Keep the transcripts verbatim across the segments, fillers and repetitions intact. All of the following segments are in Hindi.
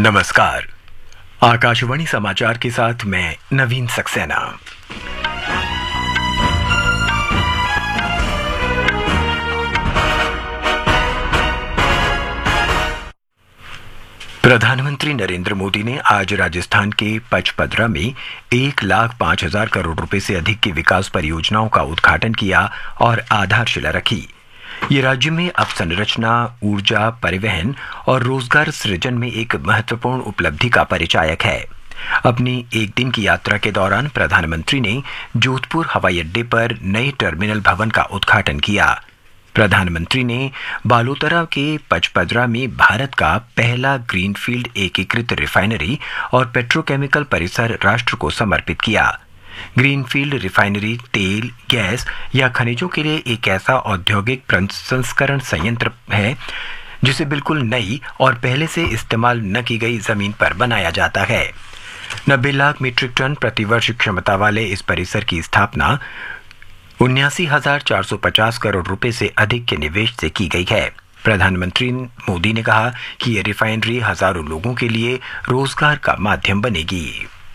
नमस्कार। आकाशवाणी समाचार के साथ मैं नवीन सक्सेना। प्रधानमंत्री नरेंद्र मोदी ने आज राजस्थान के पचपदरा में एक लाख पांच हजार करोड़ रुपए से अधिक की विकास परियोजनाओं का उद्घाटन किया और आधारशिला रखी। ये राज्य में अवसंरचना, ऊर्जा, परिवहन और रोजगार सृजन में एक महत्वपूर्ण उपलब्धि का परिचायक है। अपनी एक दिन की यात्रा के दौरान प्रधानमंत्री ने जोधपुर हवाई अड्डे पर नए टर्मिनल भवन का उद्घाटन किया। प्रधानमंत्री ने बालोतरा के पचपदरा में भारत का पहला ग्रीनफील्ड एकीकृत रिफाइनरी और पेट्रोकेमिकल परिसर राष्ट्र को समर्पित किया। ग्रीनफील्ड रिफाइनरी तेल, गैस या खनिजों के लिए एक ऐसा औद्योगिक प्रसंस्करण संयंत्र है जिसे बिल्कुल नई और पहले से इस्तेमाल न की गई जमीन पर बनाया जाता है। नब्बे लाख मीट्रिक टन प्रतिवर्ष क्षमता वाले इस परिसर की स्थापना उन्यासी हजार चार सौ पचास करोड़ रुपए से अधिक के निवेश से की गई है। प्रधानमंत्री मोदी ने कहा कि यह रिफाइनरी हजारों लोगों के लिए रोजगार का माध्यम बनेगी।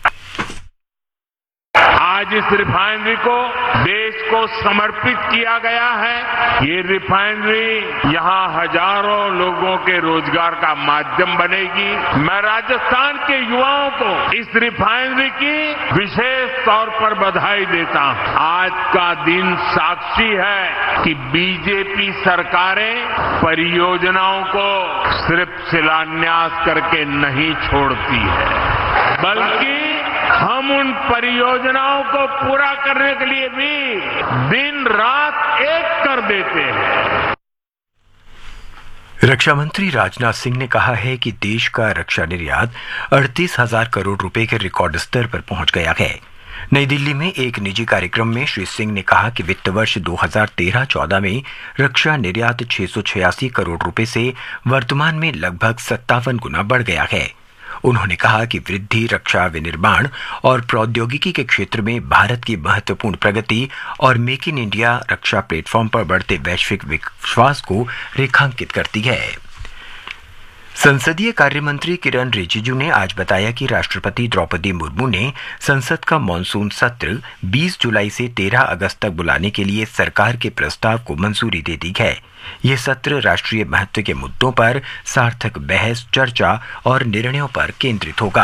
आज इस रिफाइनरी को देश को समर्पित किया गया है। ये रिफाइनरी यहां हजारों लोगों के रोजगार का माध्यम बनेगी। मैं राजस्थान के युवाओं को इस रिफाइनरी की विशेष तौर पर बधाई देता हूं। आज का दिन साक्षी है कि बीजेपी सरकारें परियोजनाओं को सिर्फ शिलान्यास करके नहीं छोड़ती है, बल्कि हम उन परियोजनाओं को पूरा करने के लिए भी दिन रात एक कर देते हैं। रक्षा मंत्री राजनाथ सिंह ने कहा है कि देश का रक्षा निर्यात अड़तीस हजार करोड़ रुपए के रिकॉर्ड स्तर पर पहुंच गया है। नई दिल्ली में एक निजी कार्यक्रम में श्री सिंह ने कहा कि वित्त वर्ष दो हजार तेरह चौदह में रक्षा निर्यात छह सौ छियासी करोड़ रुपए से वर्तमान में लगभग सत्तावन गुना बढ़ गया है। उन्होंने कहा कि वृद्धि, रक्षा विनिर्माण और प्रौद्योगिकी के क्षेत्र में भारत की महत्वपूर्ण प्रगति और make in India Raksha platform पर बढ़ते वैश्विक विश्वास को रेखांकित करती है। संसदीय कार्य मंत्री किरण रिजिजू ने आज बताया कि राष्ट्रपति द्रौपदी मुर्मू ने संसद का मॉनसून सत्र बीस जुलाई से तेरह अगस्त तक बुलाने के लिए सरकार के प्रस्ताव को मंजूरी दे दी है। यह सत्र राष्ट्रीय महत्व के मुद्दों पर सार्थक बहस, चर्चा और निर्णयों पर केंद्रित होगा।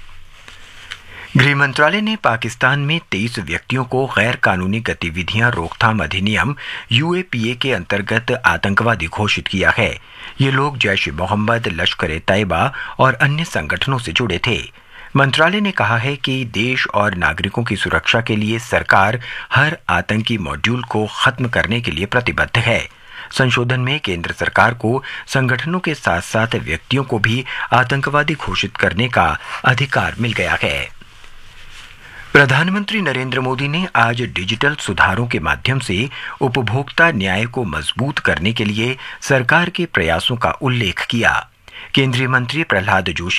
गृह मंत्रालय ने पाकिस्तान में तेईस व्यक्तियों को गैर कानूनी गतिविधियां रोकथाम अधिनियम यूएपीए के अंतर्गत आतंकवादी घोषित किया है। ये लोग जैश ए मोहम्मद, लश्कर ए तैयबा और अन्य संगठनों से जुड़े थे। मंत्रालय ने कहा है कि देश और नागरिकों की सुरक्षा के लिए सरकार हर आतंकी मॉड्यूल को खत्म करने के लिए प्रतिबद्ध है। संशोधन में केंद्र सरकार को संगठनों के साथ साथ व्यक्तियों को भी आतंकवादी घोषित करने का अधिकार मिल गया है। प्रधानमंत्री नरेंद्र मोदी ने आज डिजिटल सुधारों के माध्यम से उपभोक्ता न्याय को मजबूत करने के लिए सरकार के प्रयासों का उल्लेख किया। केंद्रीय मंत्री प्रहलाद जोशी